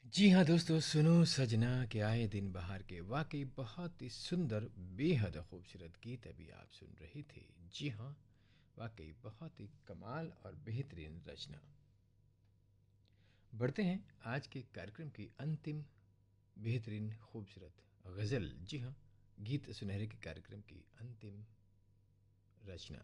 जी हाँ दोस्तों, सुनो सजना के आए दिन बहार के। वाकई बहुत ही सुंदर, बेहद खूबसूरत गीत अभी आप सुन रहे थे। जी हाँ, वाकई बहुत ही कमाल और बेहतरीन रचना। बढ़ते हैं आज के कार्यक्रम की अंतिम बेहतरीन खूबसूरत गज़ल। जी हाँ, गीत सुनहरे के कार्यक्रम की अंतिम रचना।